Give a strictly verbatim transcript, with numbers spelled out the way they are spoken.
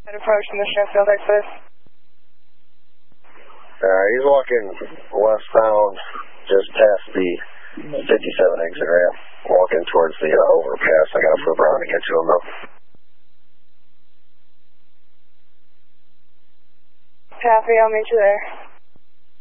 Approach from the Smithfield exit. Uh, he's walking westbound just past the fifty-seven exit ramp, walking towards the uh, overpass. I gotta flip around to get to him though. Copy, I'll meet you there.